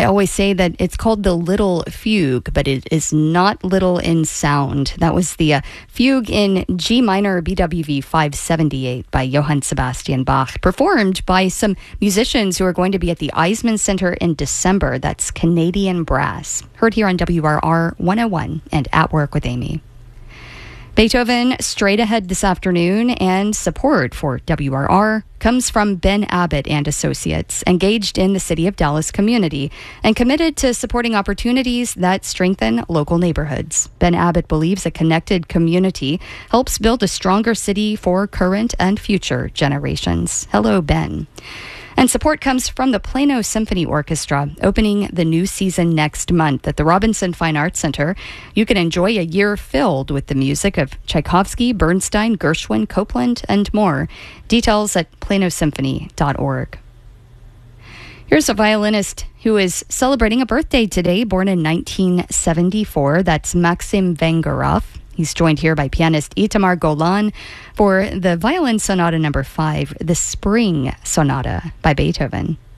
I always say that it's called the Little Fugue, but it is not little in sound. That was the Fugue in G minor BWV 578 by Johann Sebastian Bach, performed by some musicians who are going to be at the Eisman Center in December. That's Canadian Brass. Heard here on WRR 101 and At Work with Amy. Beethoven straight ahead this afternoon, and support for WRR comes from Ben Abbott and Associates, engaged in the City of Dallas community and committed to supporting opportunities that strengthen local neighborhoods. Ben Abbott believes a connected community helps build a stronger city for current and future generations. Hello, Ben. And support comes from the Plano Symphony Orchestra, opening the new season next month at the Robinson Fine Arts Center. You can enjoy a year filled with the music of Tchaikovsky, Bernstein, Gershwin, Copland, and more. Details at planosymphony.org. Here's a violinist who is celebrating a birthday today, born in 1974. That's Maxim Vengerov. He's joined here by pianist Itamar Golan for the Violin Sonata No. 5, the Spring Sonata by Beethoven.